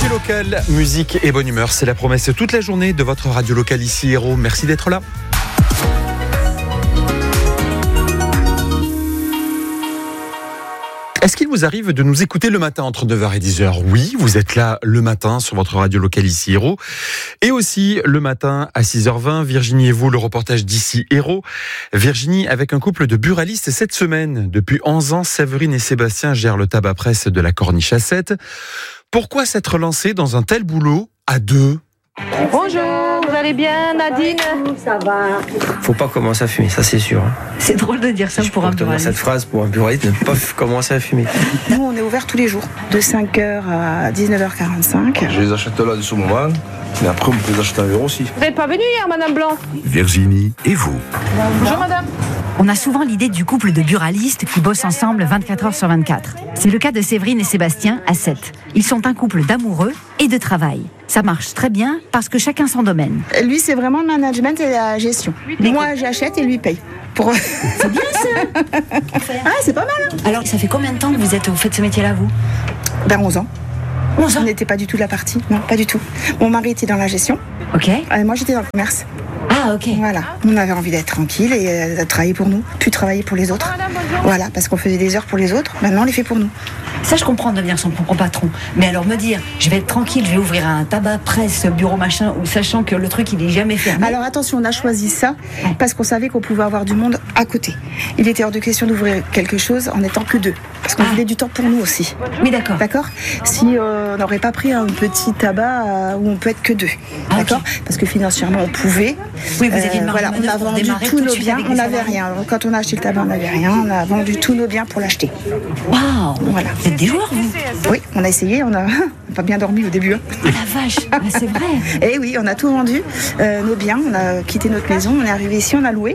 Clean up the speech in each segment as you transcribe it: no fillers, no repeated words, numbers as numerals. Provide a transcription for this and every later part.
Actu locale, musique et bonne humeur, c'est la promesse toute la journée de votre radio locale ici Hérault. Merci d'être là. Est-ce qu'il vous arrive de nous écouter le matin entre 9h et 10h ? Oui, vous êtes là le matin sur votre radio locale ici Hérault. Et aussi le matin à 6h20, Virginie et vous, le reportage d'ici Hérault. Virginie avec un couple de buralistes cette semaine. Depuis 11 ans, Séverine et Sébastien gèrent le tabac presse de la Corniche à 7. Pourquoi s'être lancé dans un tel boulot à deux ? Bonjour, vous allez bien, Nadine ? Ça va. Faut pas commencer à fumer, ça c'est sûr. C'est drôle de dire ça pour un buraliste. Cette phrase pour un buraliste, ne pas commencer à fumer. Nous, on est ouvert tous les jours, de 5h à 19h45. Je les achète là de ce moment, mais après on peut les acheter ailleurs aussi. Vous n'êtes pas venue hier, Madame Blanc ? Virginie et vous. Bonjour, Madame. On a souvent l'idée du couple de buralistes qui bossent ensemble 24 heures sur 24. C'est le cas de Séverine et Sébastien à 7. Ils sont un couple d'amoureux et de travail. Ça marche très bien parce que chacun son domaine. Lui, c'est vraiment le management et la gestion. Moi, j'achète et lui paye. C'est bien ça. Ah, c'est pas mal. Hein. Alors, ça fait combien de temps que vous faites ce métier-là, vous ? 11 ans. 11 ans. On n'était pas du tout de la partie. Non, pas du tout. Mon mari était dans la gestion. Ok. Et moi, j'étais dans le commerce. Ah, ok. Voilà. On avait envie d'être tranquille et de travailler pour nous, puis travailler pour les autres. Voilà, parce qu'on faisait des heures pour les autres. Maintenant, on les fait pour nous. Ça, je comprends de devenir son propre patron. Mais alors me dire, je vais être tranquille, je vais ouvrir un tabac, presse, bureau, machin, ou sachant que le truc, il est jamais fermé. Alors attention, on a choisi ça parce qu'on savait qu'on pouvait avoir du monde à côté. Il était hors de question d'ouvrir quelque chose en n'étant que deux. Parce qu'on voulait du temps pour nous aussi. Oui, d'accord. D'accord ? Si on n'aurait pas pris un petit tabac où on peut être que deux. D'accord ? Okay. Parce que financièrement, on pouvait. Oui, vous aviez une marge voilà, de on a manœuvre pour vendu démarrer tous tout de nos suite biens, avec on des n'avait salariés. rien. Quand on a acheté le tabac, on n'avait rien. On a vendu tous nos biens pour l'acheter. Waouh ! Voilà. Vous êtes des joueurs, vous ? Oui, on a essayé, on a pas bien dormi au début. Hein. Oh la vache, c'est vrai. Et oui, on a tout vendu, nos biens, on a quitté notre maison, on est arrivé ici, on a loué.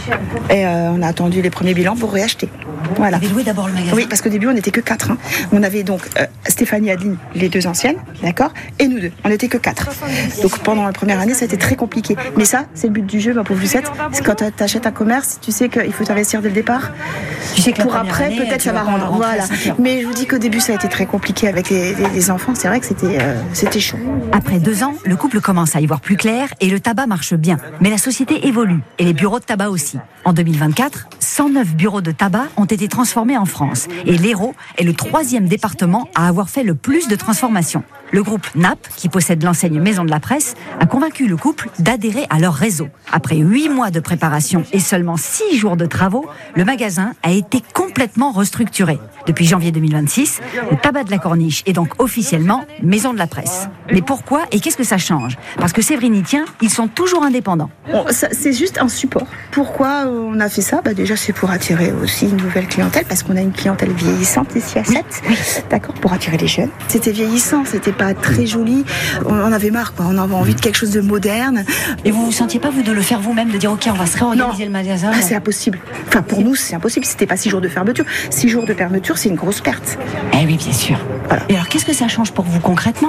Et on a attendu les premiers bilans pour réacheter. Voilà. Vous avez loué d'abord le magasin ? Oui, parce qu'au début, on n'était que 4. Hein. On avait donc Stéphanie et Adeline, les deux anciennes, d'accord ? Et nous deux, on n'était que 4. Donc pendant la première année, ça a été très compliqué. Mais ça, c'est le but du jeu, ma pauvre Lucette. C'est quand tu achètes un commerce, tu sais qu'il faut t'investir dès le départ. Tu sais que pour après, année, peut-être ça va rendre. Voilà. Mais je vous dis qu'au début, ça a été très compliqué avec les enfants. C'est vrai que c'était chaud. Après 2 ans, le couple commence à y voir plus clair et le tabac marche bien. Mais la société évolue et les bureaux de tabac aussi. En 2024, 109 bureaux de tabac ont été transformés en France. Et l'Hérault est le 3e département à avoir fait le plus de transformations. Le groupe NAP, qui possède l'enseigne Maison de la Presse, a convaincu le couple d'adhérer à leur réseau. Après 8 mois de préparation et seulement 6 jours de travaux, le magasin a été complètement restructuré. Depuis janvier 2026, le tabac de la Corniche est donc officiellement Maison de la Presse. Mais pourquoi et qu'est-ce que ça change ? Parce que Séverine y tient, ils sont toujours indépendants. C'est juste un support. Pourquoi on a fait ça ? Déjà, c'est pour attirer aussi une nouvelle clientèle, parce qu'on a une clientèle vieillissante ici à 7. Oui. D'accord, pour attirer les jeunes. C'était vieillissant, c'était pas très joli. On avait marre, quoi. On avait envie de quelque chose de moderne. Et vous vous sentiez pas, vous, de le faire vous-même, de dire, OK, on va se réorganiser le magasin ? C'est impossible. Enfin, pour nous, c'est impossible. C'était pas 6 jours de fermeture. 6 jours de fermeture, c'est une grosse perte. Eh oui, bien sûr. Voilà. Et alors, qu'est-ce que ça change pour vous concrètement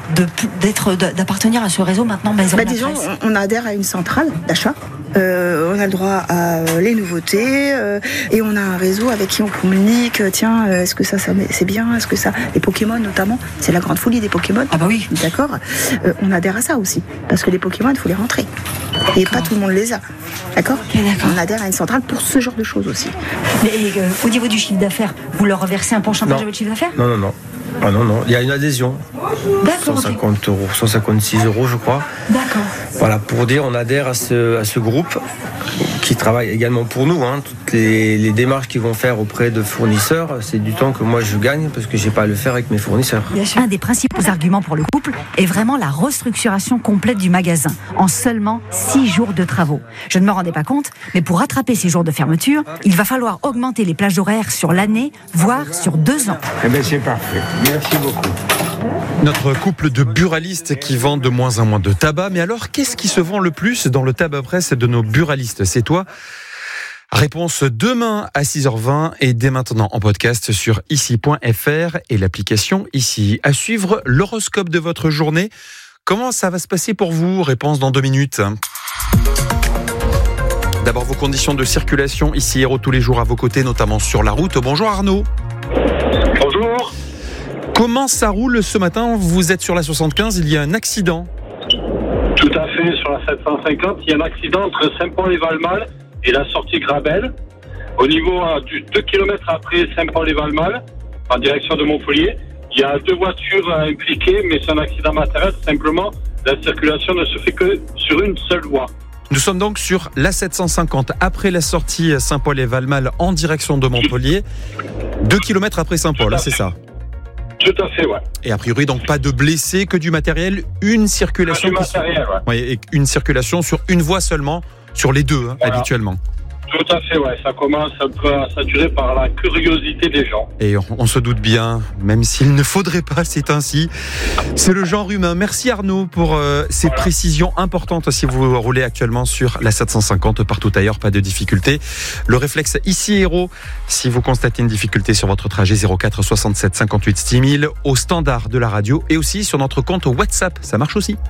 d'appartenir à ce réseau maintenant Maison de la Presse ? Disons, on adhère à une centrale d'achat. On a le droit à les nouveautés et on a un réseau avec qui on communique. Tiens, est-ce que ça c'est bien ? Est-ce que ça, les Pokémon notamment, c'est la grande folie des Pokémon. Ah bah oui. D'accord. On adhère à ça aussi parce que les Pokémon, il faut les rentrer et pas tout le monde les a. D'accord. On adhère à une centrale pour ce genre de choses aussi. Mais au niveau du chiffre d'affaires, vous leur reversez un pourcentage de votre chiffre d'affaires ? Non. Ah non, il y a une adhésion. D'accord. 150 euros, 156 euros, je crois. D'accord. Voilà, pour dire, on adhère à ce groupe qui travaille également pour nous. Hein. Toutes les démarches qu'ils vont faire auprès de fournisseurs, c'est du temps que moi je gagne parce que j'ai pas à le faire avec mes fournisseurs. Un des principaux arguments pour le couple est vraiment la restructuration complète du magasin en seulement 6 jours de travaux. Je ne me rendais pas compte, mais pour rattraper ces jours de fermeture, il va falloir augmenter les plages horaires sur l'année, voire sur 2 ans. Eh bien, c'est parfait. Merci beaucoup. Notre couple de buralistes qui vend de moins en moins de tabac. Mais alors, qu'est-ce qui se vend le plus dans le tabac presse de nos buralistes ? C'est toi ? Réponse demain à 6h20 et dès maintenant en podcast sur ici.fr et l'application Ici. À suivre l'horoscope de votre journée. Comment ça va se passer pour vous ? Réponse dans 2 minutes. D'abord vos conditions de circulation ici Hérault tous les jours à vos côtés, notamment sur la route. Bonjour Arnaud. Bonjour. Comment ça roule ce matin ? Vous êtes sur la 75, il y a un accident. Tout à fait, sur la 750, il y a un accident entre Saint-Paul-et-Valmal et la sortie Grabel. Au niveau du 2 km après Saint-Paul-et-Valmal, en direction de Montpellier, il y a 2 voitures impliquées, mais c'est un accident matériel. Simplement, la circulation ne se fait que sur une seule voie. Nous sommes donc sur la 750, après la sortie Saint-Paul-et-Valmal en direction de Montpellier, 2 km après Saint-Paul, c'est ça ? Tout à fait, ouais. Et a priori, donc pas de blessés, que du matériel, une circulation. Du matériel, ouais. Et une circulation sur une voie seulement, sur les deux, voilà. Habituellement. Tout à fait, ouais. Ça commence un peu à saturer par la curiosité des gens. Et on se doute bien, même s'il ne faudrait pas, c'est ainsi. C'est le genre humain. Merci Arnaud pour ces précisions importantes si vous roulez actuellement sur la 750, partout ailleurs, pas de difficulté. Le réflexe ici Hérault, si vous constatez une difficulté sur votre trajet, 04 67 58 6000, au standard de la radio et aussi sur notre compte WhatsApp, ça marche aussi.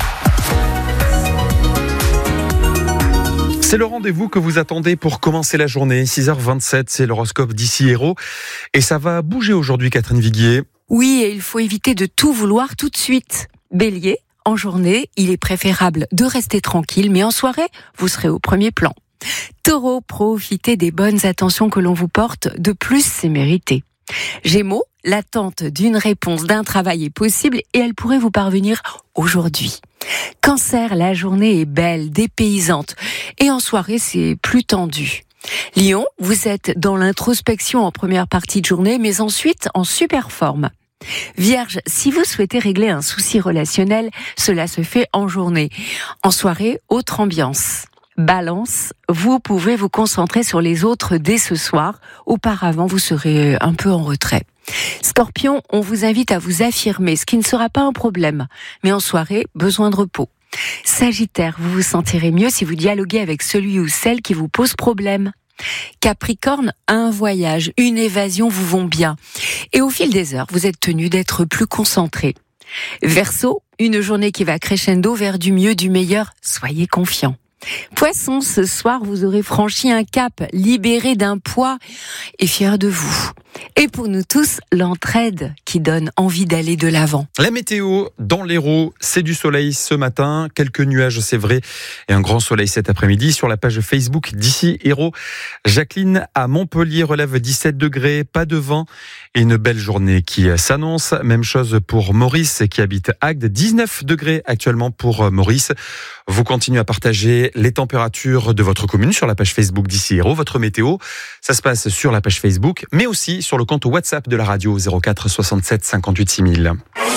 C'est le rendez-vous que vous attendez pour commencer la journée. 6h27, c'est l'horoscope d'ici Hérault. Et ça va bouger aujourd'hui, Catherine Viguier. Oui, et il faut éviter de tout vouloir tout de suite. Bélier, en journée, il est préférable de rester tranquille, mais en soirée, vous serez au premier plan. Taureau, profitez des bonnes attentions que l'on vous porte, de plus c'est mérité. Gémeaux, l'attente d'une réponse d'un travail est possible et elle pourrait vous parvenir aujourd'hui. Cancer, la journée est belle, dépaysante et en soirée c'est plus tendu. Lion, vous êtes dans l'introspection en première partie de journée mais ensuite en super forme. Vierge, si vous souhaitez régler un souci relationnel, cela se fait en journée. En soirée, autre ambiance. Balance, vous pouvez vous concentrer sur les autres dès ce soir. Auparavant, vous serez un peu en retrait. Scorpion, on vous invite à vous affirmer, ce qui ne sera pas un problème. Mais en soirée, besoin de repos. Sagittaire, vous vous sentirez mieux si vous dialoguez avec celui ou celle qui vous pose problème. Capricorne, un voyage, une évasion vous vont bien. Et au fil des heures, vous êtes tenu d'être plus concentré. Verseau, une journée qui va crescendo vers du mieux, du meilleur. Soyez confiant. Poisson, ce soir, vous aurez franchi un cap, libéré d'un poids et fier de vous. Et pour nous tous, l'entraide qui donne envie d'aller de l'avant. La météo dans l'Hérault, c'est du soleil ce matin, quelques nuages c'est vrai, et un grand soleil cet après-midi. Sur la page Facebook d'ici Hérault, Jacqueline à Montpellier relève 17 degrés, pas de vent et une belle journée qui s'annonce. Même chose pour Maurice qui habite Agde, 19 degrés actuellement pour Maurice. Vous continuez à partager les températures de votre commune sur la page Facebook d'ici Hérault. Votre météo, ça se passe sur la page Facebook, mais aussi sur le compte WhatsApp de la radio 04 67 58 6000.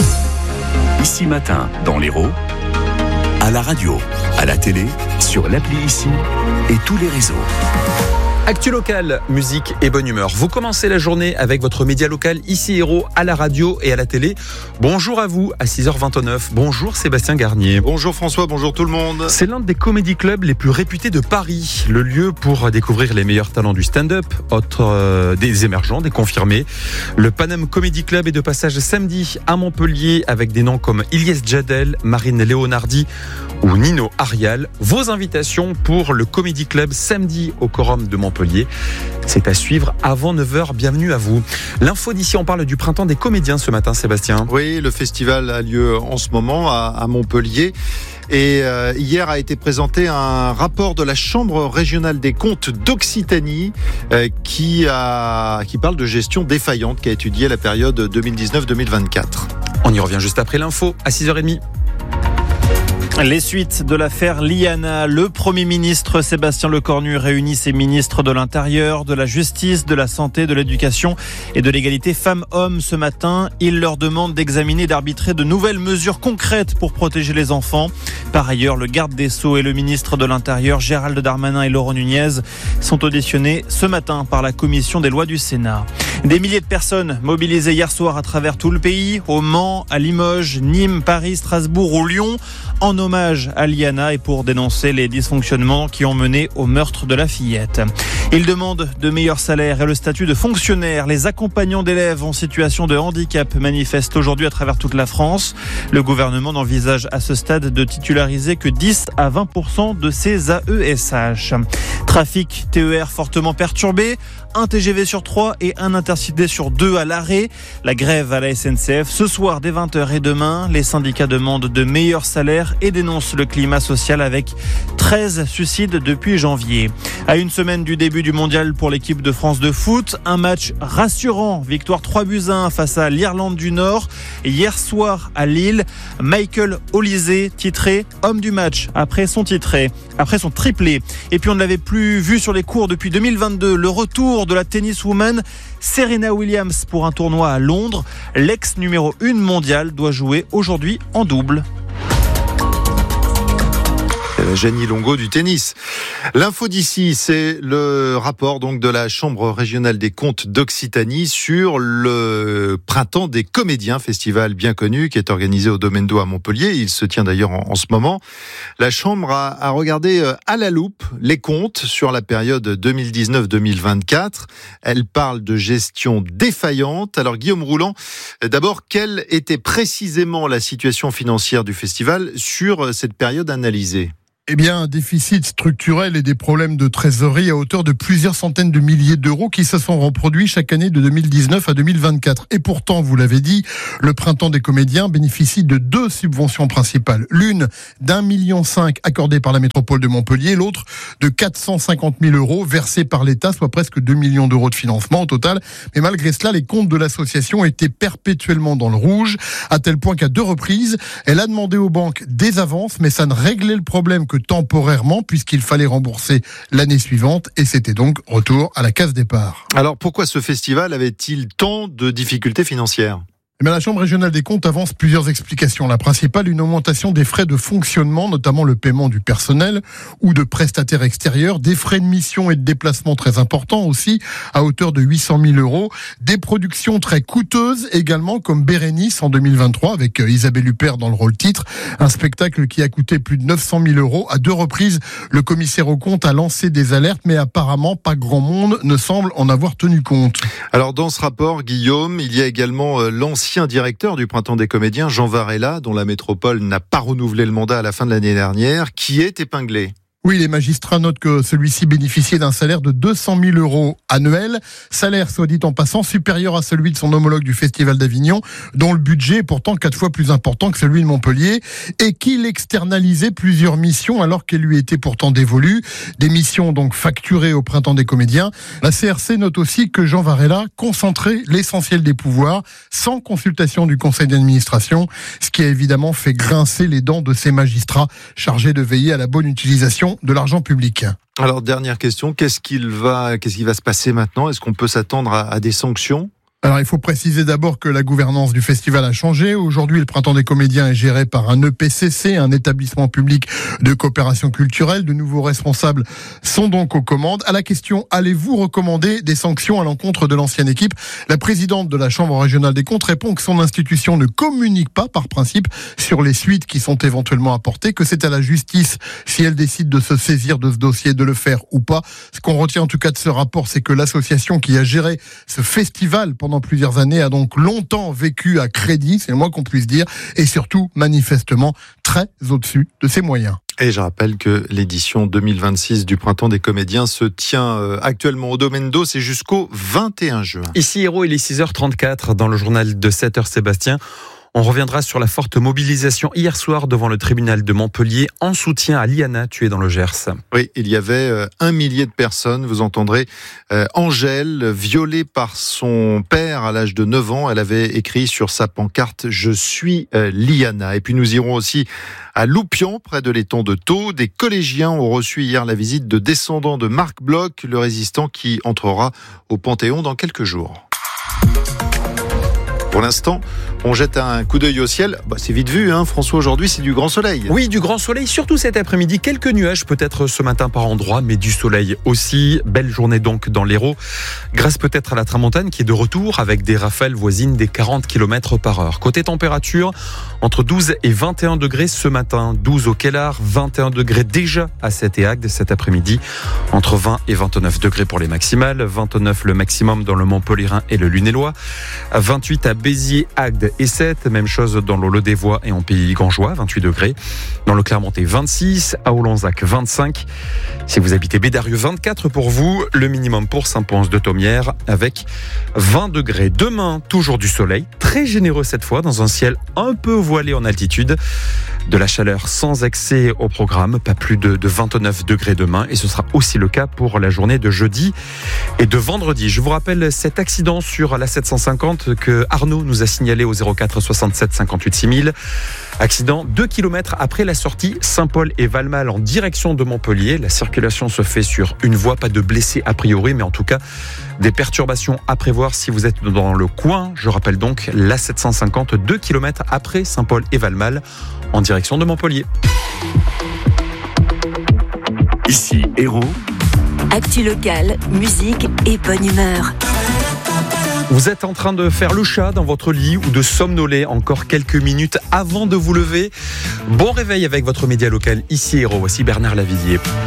Ici Matin, dans l'Hérault, à la radio, à la télé, sur l'appli Ici et tous les réseaux. Actu local, musique et bonne humeur. Vous commencez la journée avec votre média local ici Hérault, à la radio et à la télé. Bonjour à vous à 6h29. Bonjour Sébastien Garnier. Bonjour François, bonjour tout le monde. C'est l'un des comédie clubs les plus réputés de Paris. Le lieu pour découvrir les meilleurs talents du stand-up, des émergents, des confirmés. Le Paname Comedy Club est de passage samedi à Montpellier avec des noms comme Ilyes Jadel, Marine Léonardi ou Nino Arial. Vos invitations pour le Comedy Club samedi au Quorum de Montpellier. C'est à suivre avant 9h. Bienvenue à vous. L'info d'ici, on parle du printemps des comédiens ce matin, Sébastien. Oui, le festival a lieu en ce moment à Montpellier. Et hier a été présenté un rapport de la Chambre régionale des comptes d'Occitanie qui parle de gestion défaillante, qui a étudié la période 2019-2024. On y revient juste après l'info à 6h30. Les suites de l'affaire Liana. Le Premier ministre Sébastien Lecornu réunit ses ministres de l'Intérieur, de la Justice, de la Santé, de l'Éducation et de l'égalité femmes-hommes ce matin. Il leur demande d'examiner et d'arbitrer de nouvelles mesures concrètes pour protéger les enfants. Par ailleurs, le garde des Sceaux et le ministre de l'Intérieur, Gérald Darmanin et Laurent Nunez, sont auditionnés ce matin par la Commission des lois du Sénat. Des milliers de personnes mobilisées hier soir à travers tout le pays, au Mans, à Limoges, Nîmes, Paris, Strasbourg ou Lyon, en hommage à Liana et pour dénoncer les dysfonctionnements qui ont mené au meurtre de la fillette. Ils demandent de meilleurs salaires et le statut de fonctionnaire. Les accompagnants d'élèves en situation de handicap manifestent aujourd'hui à travers toute la France. Le gouvernement n'envisage à ce stade de titulariser que 10 à 20% de ces AESH. Trafic TER fortement perturbé. un TGV sur 3 et un Intercité sur 2 à l'arrêt. La grève à la SNCF ce soir dès 20h et demain. Les syndicats demandent de meilleurs salaires et dénoncent le climat social avec 13 suicides depuis janvier. À une semaine du début du mondial pour l'équipe de France de foot, un match rassurant. Victoire 3-1 face à l'Irlande du Nord. Hier soir à Lille, Michael Olise titré homme du match après son triplé. Et puis on ne l'avait plus vu sur les cours depuis 2022. Le retour de la tenniswoman Serena Williams pour un tournoi à Londres. L'ex numéro 1 mondiale doit jouer aujourd'hui en double. Jenny Longo du tennis. L'info d'ici, c'est le rapport donc de la Chambre régionale des comptes d'Occitanie sur le Printemps des comédiens, festival bien connu qui est organisé au Domaine d'Eau à Montpellier. Il se tient d'ailleurs en ce moment. La Chambre a regardé à la loupe les comptes sur la période 2019-2024. Elle parle de gestion défaillante. Alors Guillaume Rouland, d'abord, quelle était précisément la situation financière du festival sur cette période analysée ? Eh bien, un déficit structurel et des problèmes de trésorerie à hauteur de plusieurs centaines de milliers d'euros qui se sont reproduits chaque année de 2019 à 2024. Et pourtant, vous l'avez dit, le Printemps des comédiens bénéficie de 2 subventions principales. L'une d'1,5 million accordée par la métropole de Montpellier, l'autre de 450 000 euros versés par l'État, soit presque 2 millions d'euros de financement au total. Mais malgré cela, les comptes de l'association étaient perpétuellement dans le rouge, à tel point qu'à 2 reprises, elle a demandé aux banques des avances, mais ça ne réglait le problème que temporairement, puisqu'il fallait rembourser l'année suivante, et c'était donc retour à la case départ. Alors pourquoi ce festival avait-il tant de difficultés financières ? Mais la Chambre régionale des comptes avance plusieurs explications. La principale, une augmentation des frais de fonctionnement, notamment le paiement du personnel ou de prestataires extérieurs, des frais de mission et de déplacement très importants aussi, à hauteur de 800 000 euros, des productions très coûteuses également, comme Bérénice en 2023, avec Isabelle Huppert dans le rôle titre, un spectacle qui a coûté plus de 900 000 euros. À 2 reprises, le commissaire aux comptes a lancé des alertes, mais apparemment, pas grand monde ne semble en avoir tenu compte. Alors dans ce rapport, Guillaume, il y a également l'ancien directeur du Printemps des comédiens, Jean Varela, dont la métropole n'a pas renouvelé le mandat à la fin de l'année dernière, qui est épinglé. Oui, les magistrats notent que celui-ci bénéficiait d'un salaire de 200 000 euros annuel. Salaire, soit dit en passant, supérieur à celui de son homologue du Festival d'Avignon, dont le budget est pourtant 4 fois plus important que celui de Montpellier, et qu'il externalisait plusieurs missions alors qu'elles lui étaient pourtant dévolues. Des missions donc facturées au Printemps des comédiens. La CRC note aussi que Jean Varela concentrait l'essentiel des pouvoirs sans consultation du conseil d'administration, ce qui a évidemment fait grincer les dents de ces magistrats chargés de veiller à la bonne utilisation de l'argent public. Alors, dernière question, qu'est-ce qui va se passer maintenant ? Est-ce qu'on peut s'attendre à des sanctions ? Alors, il faut préciser d'abord que la gouvernance du festival a changé. Aujourd'hui, le Printemps des comédiens est géré par un EPCC, un établissement public de coopération culturelle. De nouveaux responsables sont donc aux commandes. À la question, allez-vous recommander des sanctions à l'encontre de l'ancienne équipe ? La présidente de la Chambre régionale des comptes répond que son institution ne communique pas, par principe, sur les suites qui sont éventuellement apportées, que c'est à la justice, si elle décide de se saisir de ce dossier, de le faire ou pas. Ce qu'on retient en tout cas de ce rapport, c'est que l'association qui a géré ce festival pendant plusieurs années a donc longtemps vécu à crédit, c'est le moins qu'on puisse dire, et surtout manifestement très au-dessus de ses moyens. Et je rappelle que l'édition 2026 du Printemps des comédiens se tient actuellement au Domaine d'Eau, c'est jusqu'au 21 juin. Ici Hérault, il est 6h34 dans le journal de 7h Sébastien. On reviendra sur la forte mobilisation hier soir devant le tribunal de Montpellier en soutien à Liana, tuée dans le Gers. Oui, il y avait 1 millier de personnes. Vous entendrez Angèle, violée par son père à l'âge de 9 ans. Elle avait écrit sur sa pancarte « Je suis Liana ». Et puis nous irons aussi à Loupian, près de l'étang de Thau. Des collégiens ont reçu hier la visite de descendants de Marc Bloch, le résistant qui entrera au Panthéon dans quelques jours. Pour l'instant, on jette un coup d'œil au ciel. C'est vite vu, François, aujourd'hui, c'est du grand soleil. Oui, du grand soleil, surtout cet après-midi. Quelques nuages peut-être ce matin par endroit, mais du soleil aussi. Belle journée donc dans l'Hérault. Grâce peut-être à la tramontane qui est de retour avec des rafales voisines des 40 km/h. Côté température, entre 12 et 21 degrés ce matin. 12 au Kellar, 21 degrés déjà à Sète et Agde cet après-midi. Entre 20 et 29 degrés pour les maximales. 29 le maximum dans le Montpellierin et le Lunélois. 28 à Béziers, Agde et 7. Même chose dans le Lot-des-Voix et en Pays Gangeois, 28 degrés. Dans le Clermontais, 26. À Olonzac, 25. Si vous habitez Bédarieux, 24 pour vous. Le minimum pour Saint-Pons-de-Thomières avec 20 degrés. Demain, toujours du soleil. Très généreux cette fois, dans un ciel un peu voilé en altitude. De la chaleur sans excès au programme. Pas plus de 29 degrés demain. Et ce sera aussi le cas pour la journée de jeudi et de vendredi. Je vous rappelle cet accident sur la 750 que Arnaud nous a signalé au 04 67 58 6000. Accident 2 km après la sortie Saint-Paul et Valmal en direction de Montpellier. La circulation se fait sur une voie, pas de blessés a priori, mais en tout cas des perturbations à prévoir si vous êtes dans le coin. Je rappelle donc la 750, 2 km après Saint-Paul et Valmal en direction de Montpellier. Ici Héros. Actu locale, musique et bonne humeur. Vous êtes en train de faire le chat dans votre lit ou de somnoler encore quelques minutes avant de vous lever. Bon réveil avec votre média local. Ici Héros, voici Bernard Lavillier.